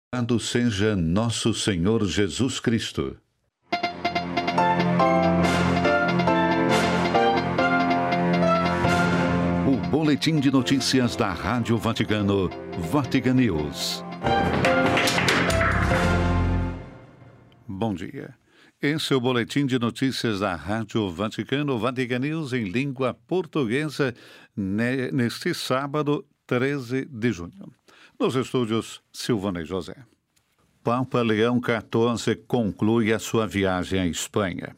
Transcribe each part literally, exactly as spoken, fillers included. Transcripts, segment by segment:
Louvado seja nosso Senhor Jesus Cristo. O boletim de notícias da Rádio Vaticano, Vatican News. Bom dia. Esse é o boletim de notícias da Rádio Vaticano, Vatican News, em língua portuguesa, neste sábado, treze de junho. Nos estúdios, Silvana e José. Papa Leão quatorze conclui a sua viagem à Espanha.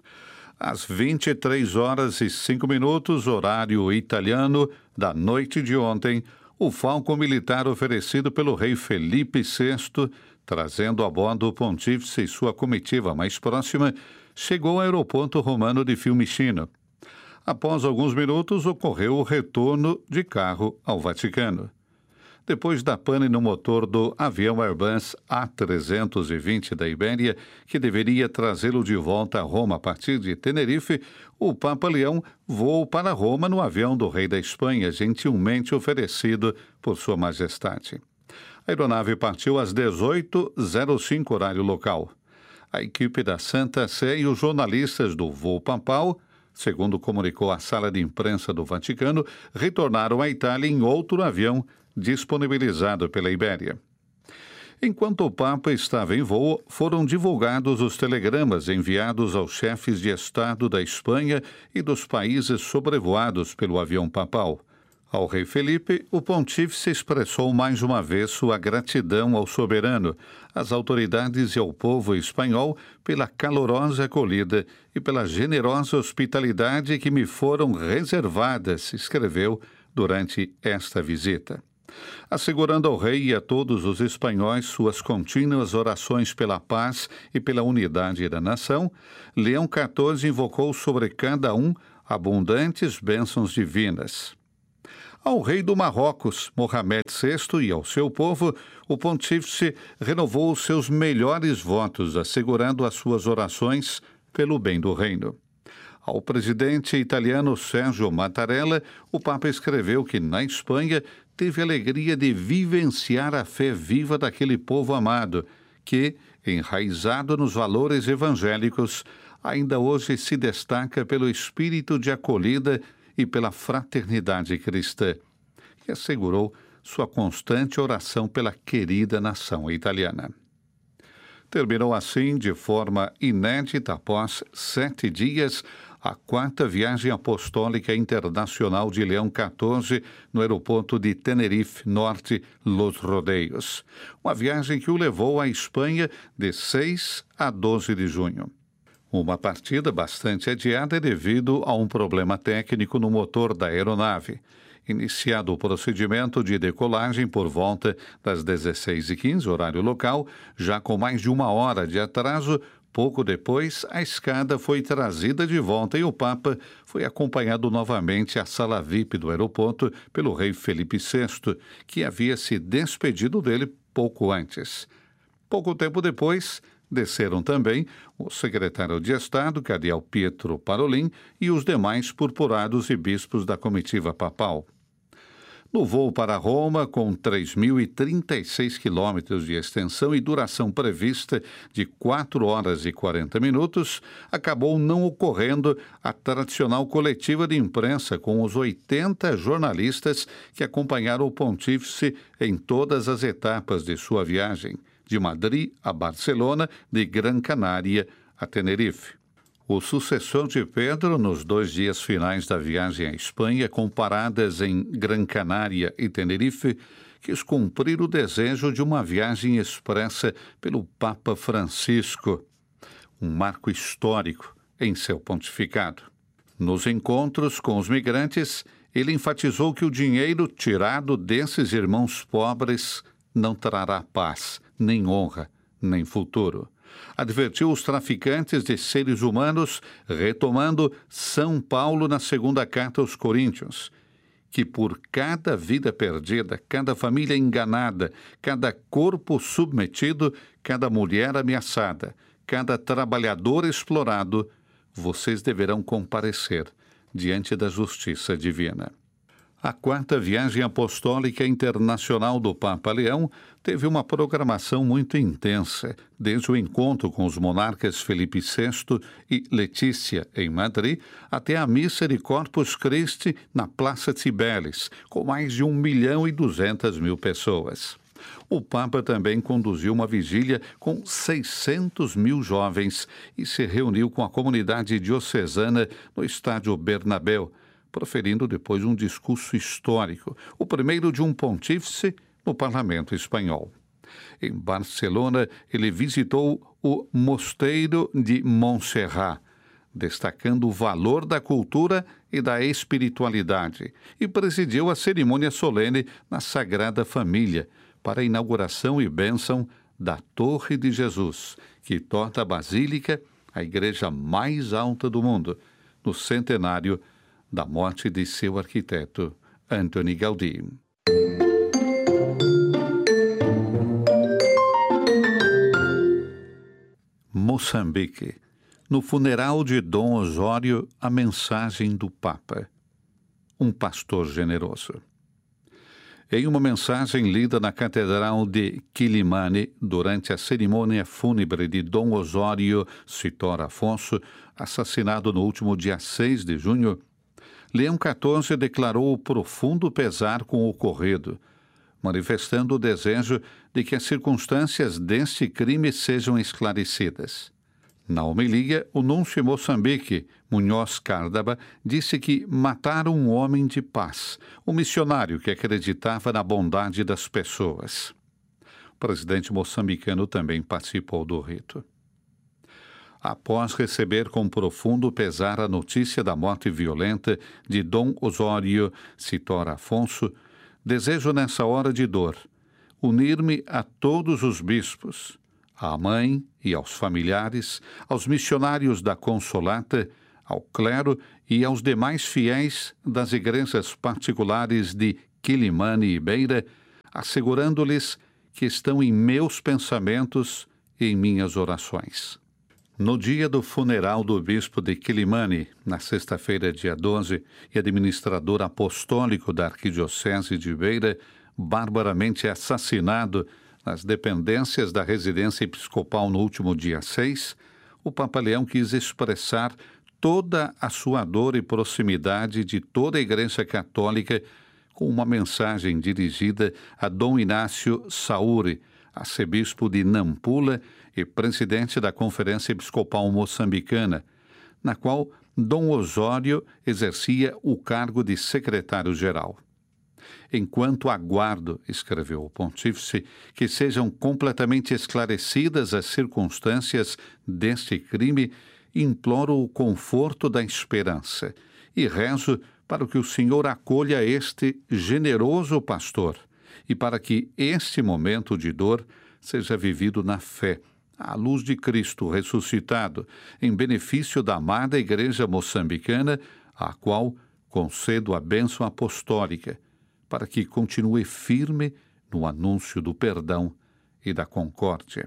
Às vinte e três horas e cinco minutos, horário italiano, da noite de ontem, o falco militar oferecido pelo rei Felipe sexto, trazendo a bordo o pontífice e sua comitiva mais próxima, chegou ao aeroporto romano de Fiumicino. Após alguns minutos, ocorreu o retorno de carro ao Vaticano. Depois da pane no motor do avião Airbus A trezentos e vinte da Ibéria, que deveria trazê-lo de volta a Roma a partir de Tenerife, o Papa Leão voou para Roma no avião do rei da Espanha, gentilmente oferecido por Sua Majestade. A aeronave partiu às dezoito e zero cinco, horário local. A equipe da Santa Sé e os jornalistas do voo papal, segundo comunicou a sala de imprensa do Vaticano, retornaram à Itália em outro avião disponibilizado pela Ibéria. Enquanto o Papa estava em voo, foram divulgados os telegramas enviados aos chefes de Estado da Espanha e dos países sobrevoados pelo avião papal. Ao rei Felipe, o pontífice expressou mais uma vez sua gratidão ao soberano, às autoridades e ao povo espanhol pela calorosa acolhida e pela generosa hospitalidade que me foram reservadas, escreveu durante esta visita. Assegurando ao rei e a todos os espanhóis suas contínuas orações pela paz e pela unidade da nação, Leão quatorze invocou sobre cada um abundantes bênçãos divinas. Ao rei do Marrocos, Mohamed sexto, e ao seu povo, o pontífice renovou os seus melhores votos, assegurando as suas orações pelo bem do reino. Ao presidente italiano Sergio Mattarella, o Papa escreveu que, na Espanha, teve a alegria de vivenciar a fé viva daquele povo amado, que, enraizado nos valores evangélicos, ainda hoje se destaca pelo espírito de acolhida e pela fraternidade cristã, e assegurou sua constante oração pela querida nação italiana. Terminou assim, de forma inédita, após sete dias, a quarta viagem apostólica internacional de Leão quatorze no aeroporto de Tenerife Norte, Los Rodeios. Uma viagem que o levou à Espanha de seis a doze de junho. Uma partida bastante adiada devido a um problema técnico no motor da aeronave. Iniciado o procedimento de decolagem por volta das dezesseis e quinze, horário local, já com mais de uma hora de atraso, pouco depois, a escada foi trazida de volta e o Papa foi acompanhado novamente à sala V I P do aeroporto pelo rei Felipe sexto, que havia se despedido dele pouco antes. Pouco tempo depois, desceram também o secretário de Estado, cardeal Pietro Parolin, e os demais purpurados e bispos da comitiva papal. No voo para Roma, com três mil e trinta e seis quilômetros de extensão e duração prevista de quatro horas e quarenta minutos, acabou não ocorrendo a tradicional coletiva de imprensa com os oitenta jornalistas que acompanharam o pontífice em todas as etapas de sua viagem, de Madrid a Barcelona, de Gran Canária a Tenerife. O sucessor de Pedro, nos dois dias finais da viagem à Espanha, com paradas em Gran Canária e Tenerife, quis cumprir o desejo de uma viagem expressa pelo Papa Francisco, um marco histórico em seu pontificado. Nos encontros com os migrantes, ele enfatizou que o dinheiro tirado desses irmãos pobres não trará paz, nem honra, nem futuro. Advertiu os traficantes de seres humanos, retomando São Paulo na segunda carta aos Coríntios, que por cada vida perdida, cada família enganada, cada corpo submetido, cada mulher ameaçada, cada trabalhador explorado, vocês deverão comparecer diante da justiça divina. A quarta viagem apostólica internacional do Papa Leão teve uma programação muito intensa, desde o encontro com os monarcas Felipe sexto e Letícia, em Madrid, até a missa de Corpus Christi na Praça Cibeles, com mais de um milhão e duzentas mil pessoas. O Papa também conduziu uma vigília com seiscentos mil jovens e se reuniu com a comunidade diocesana no estádio Bernabéu, proferindo depois um discurso histórico, o primeiro de um pontífice no parlamento espanhol. Em Barcelona, ele visitou o Mosteiro de Montserrat, destacando o valor da cultura e da espiritualidade, e presidiu a cerimônia solene na Sagrada Família, para a inauguração e bênção da Torre de Jesus, que torna a Basílica a igreja mais alta do mundo, no centenário da morte de seu arquiteto, Antoni Gaudí. Moçambique. No funeral de Dom Osório, a mensagem do Papa. Um pastor generoso. Em uma mensagem lida na Catedral de Quilimane, durante a cerimônia fúnebre de Dom Osório Citor Afonso, assassinado no último dia seis de junho, Leão quatorze declarou o profundo pesar com o ocorrido, manifestando o desejo de que as circunstâncias deste crime sejam esclarecidas. Na homilia, o núncio em Moçambique, Munhoz Cárdaba, disse que mataram um homem de paz, um missionário que acreditava na bondade das pessoas. O presidente moçambicano também participou do rito. Após receber com profundo pesar a notícia da morte violenta de Dom Osório Citor Afonso, desejo nessa hora de dor unir-me a todos os bispos, à mãe e aos familiares, aos missionários da Consolata, ao clero e aos demais fiéis das igrejas particulares de Quilimane e Beira, assegurando-lhes que estão em meus pensamentos e em minhas orações. No dia do funeral do bispo de Quilimane, na sexta-feira, dia doze, e administrador apostólico da Arquidiocese de Beira, barbaramente assassinado nas dependências da residência episcopal no último dia seis, o Papa Leão quis expressar toda a sua dor e proximidade de toda a Igreja Católica com uma mensagem dirigida a Dom Inácio Saúre, arcebispo de Nampula e presidente da Conferência Episcopal Moçambicana, na qual Dom Osório exercia o cargo de secretário-geral. Enquanto aguardo, escreveu o pontífice, que sejam completamente esclarecidas as circunstâncias deste crime, imploro o conforto da esperança e rezo para que o Senhor acolha este generoso pastor e para que este momento de dor seja vivido na fé, à luz de Cristo ressuscitado, em benefício da amada Igreja moçambicana, à qual concedo a bênção apostólica, para que continue firme no anúncio do perdão e da concórdia.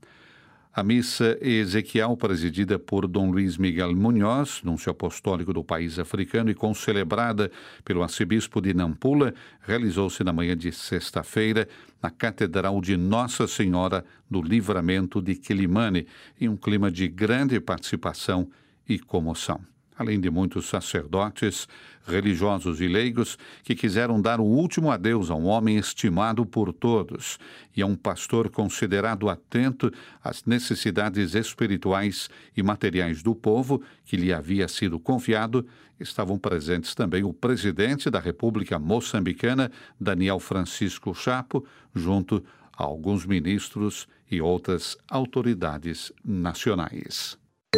A missa Ezequiel, presidida por Dom Luís Miguel Munhoz, núncio apostólico do país africano e concelebrada pelo arcebispo de Nampula, realizou-se na manhã de sexta-feira na Catedral de Nossa Senhora do Livramento de Quilimane, em um clima de grande participação e comoção, além de muitos sacerdotes, religiosos e leigos que quiseram dar o último adeus a um homem estimado por todos e a um pastor considerado atento às necessidades espirituais e materiais do povo que lhe havia sido confiado. Estavam presentes também o presidente da República Moçambicana, Daniel Francisco Chapo, junto a alguns ministros e outras autoridades nacionais.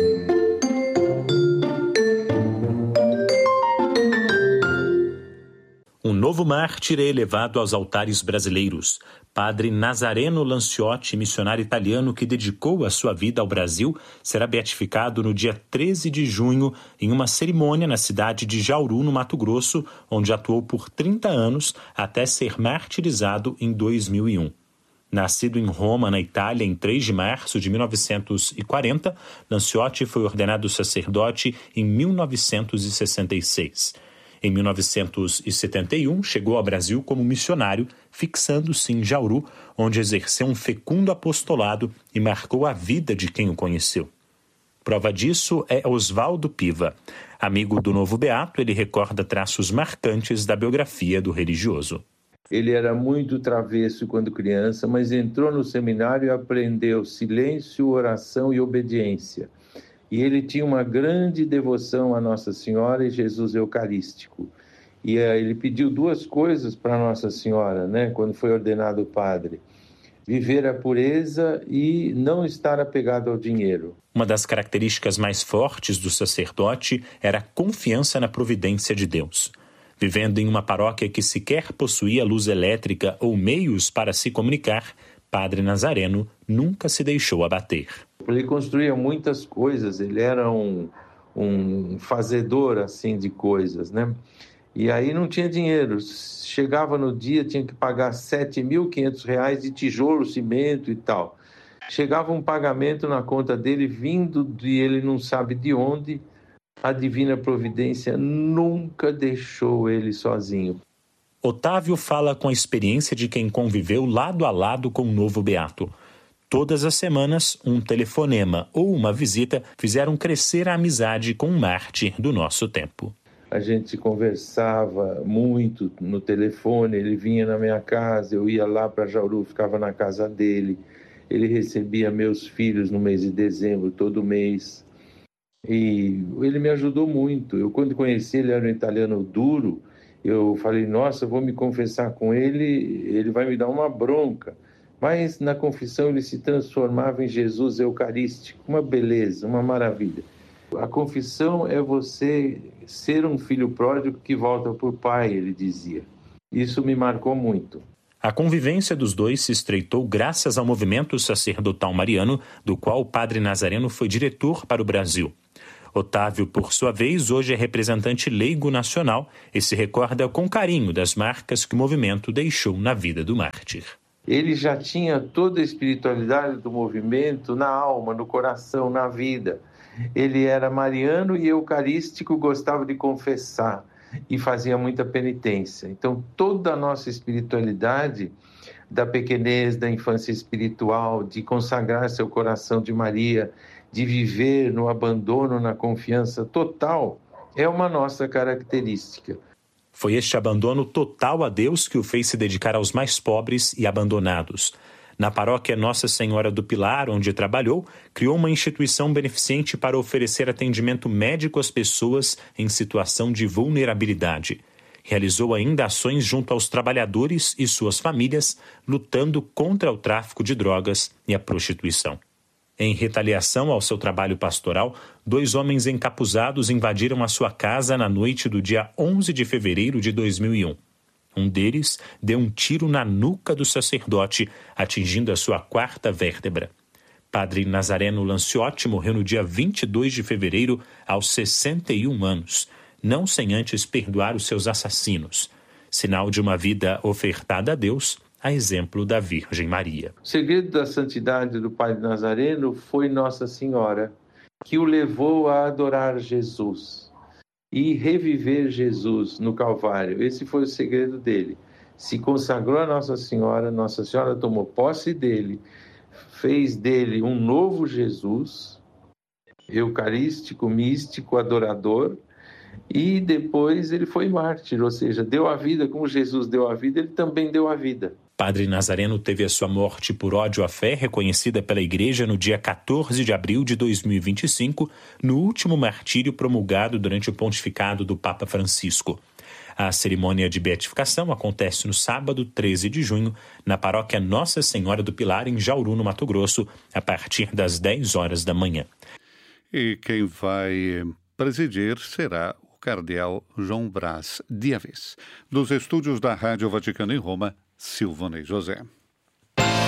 Um novo mártir é elevado aos altares brasileiros. Padre Nazareno Lanciotti, missionário italiano que dedicou a sua vida ao Brasil, será beatificado no dia treze de junho em uma cerimônia na cidade de Jauru, no Mato Grosso, onde atuou por trinta anos até ser martirizado em dois mil e um. Nascido em Roma, na Itália, em três de março de mil novecentos e quarenta, Lanciotti foi ordenado sacerdote em mil novecentos e sessenta e seis. Em mil novecentos e setenta e um, chegou ao Brasil como missionário, fixando-se em Jauru, onde exerceu um fecundo apostolado e marcou a vida de quem o conheceu. Prova disso é Oswaldo Piva. Amigo do novo beato, ele recorda traços marcantes da biografia do religioso. Ele era muito travesso quando criança, mas entrou no seminário e aprendeu silêncio, oração e obediência. E ele tinha uma grande devoção a Nossa Senhora e Jesus Eucarístico. E uh, ele pediu duas coisas para Nossa Senhora, né, quando foi ordenado padre: viver a pureza e não estar apegado ao dinheiro. Uma das características mais fortes do sacerdote era a confiança na providência de Deus. Vivendo em uma paróquia que sequer possuía luz elétrica ou meios para se comunicar, Padre Nazareno nunca se deixou abater. Ele construía muitas coisas, ele era um, um fazedor assim, de coisas, né? E aí não tinha dinheiro. Chegava no dia, tinha que pagar sete mil e quinhentos reais de tijolo, cimento e tal. Chegava um pagamento na conta dele, vindo de ele não sabe de onde. A divina providência nunca deixou ele sozinho. Otávio fala com a experiência de quem conviveu lado a lado com o novo beato. Todas as semanas, um telefonema ou uma visita fizeram crescer a amizade com um mártir do nosso tempo. A gente conversava muito no telefone, ele vinha na minha casa, eu ia lá para Jauru, ficava na casa dele. Ele recebia meus filhos no mês de dezembro, todo mês. E ele me ajudou muito. Eu, quando conheci ele, era um italiano duro. Eu falei, nossa, vou me confessar com ele, ele vai me dar uma bronca. Mas na confissão ele se transformava em Jesus Eucarístico. Uma beleza, uma maravilha. A confissão é você ser um filho pródigo que volta por pai, ele dizia. Isso me marcou muito. A convivência dos dois se estreitou graças ao movimento sacerdotal mariano, do qual o Padre Nazareno foi diretor para o Brasil. Otávio, por sua vez, hoje é representante leigo nacional e se recorda com carinho das marcas que o movimento deixou na vida do mártir. Ele já tinha toda a espiritualidade do movimento na alma, no coração, na vida. Ele era mariano e eucarístico, gostava de confessar e fazia muita penitência. Então, toda a nossa espiritualidade, da pequenez, da infância espiritual, de consagrar seu coração de Maria, de viver no abandono, na confiança total, é uma nossa característica. Foi este abandono total a Deus que o fez se dedicar aos mais pobres e abandonados. Na paróquia Nossa Senhora do Pilar, onde trabalhou, criou uma instituição beneficente para oferecer atendimento médico às pessoas em situação de vulnerabilidade. Realizou ainda ações junto aos trabalhadores e suas famílias, lutando contra o tráfico de drogas e a prostituição. Em retaliação ao seu trabalho pastoral, dois homens encapuzados invadiram a sua casa na noite do dia onze de fevereiro de dois mil e um. Um deles deu um tiro na nuca do sacerdote, atingindo a sua quarta vértebra. Padre Nazareno Lanciotti morreu no dia vinte e dois de fevereiro, aos sessenta e um anos, não sem antes perdoar os seus assassinos. Sinal de uma vida ofertada a Deus, a exemplo da Virgem Maria. O segredo da santidade do Padre Nazareno foi Nossa Senhora, que o levou a adorar Jesus e reviver Jesus no Calvário. Esse foi o segredo dele. Se consagrou a Nossa Senhora, Nossa Senhora tomou posse dele, fez dele um novo Jesus, eucarístico, místico, adorador, e depois ele foi mártir, ou seja, deu a vida, como Jesus deu a vida, ele também deu a vida. Padre Nazareno teve a sua morte por ódio à fé reconhecida pela Igreja no dia quatorze de abril de dois mil e vinte e cinco, no último martírio promulgado durante o pontificado do Papa Francisco. A cerimônia de beatificação acontece no sábado, treze de junho, na paróquia Nossa Senhora do Pilar, em Jauru, no Mato Grosso, a partir das dez horas da manhã. E quem vai presidir será o cardeal João Brás de Avis. Dos estúdios da Rádio Vaticano em Roma, Silvonei José.